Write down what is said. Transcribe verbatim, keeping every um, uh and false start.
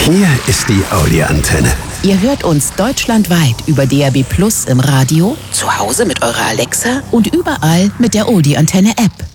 Hier ist die Audi-Antenne. Ihr hört uns deutschlandweit über D A B Plus im Radio, zu Hause mit eurer Alexa und überall mit der Audi-Antenne-App.